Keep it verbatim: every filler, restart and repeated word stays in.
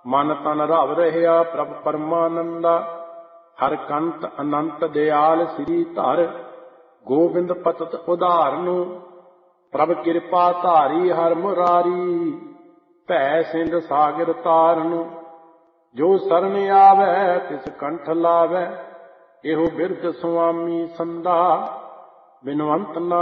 ਮਨ ਤਨ ਰਵ ਰਹਿਆ ਪ੍ਰਭ ਪਰਮਾਨੰਦਾ। ਹਰ ਕੰਤ ਅਨੰਤ ਦਿਆਲ ਸ੍ਰੀ ਧਰ, ਗੋਬਿੰਦ ਪਤਤ ਉਧਾਰਨੁ। ਪ੍ਰਭ ਕਿਰਪਾ ਧਾਰੀ ਹਰ ਮੁਰਾਰੀ, ਭੈ ਸਿੰਧ ਸਾਗਰ ਤਾਰਨੁ। ਜੋ ਸਰਨ ਆਵੈ ਤਿਸ ਕੰਠ ਲਾਵੈ, ਇਹੋ ਬਿਰਧ ਸੁਆਮੀ ਸੰਦਾ। ਬਿਨਵੰਤ ਨਾ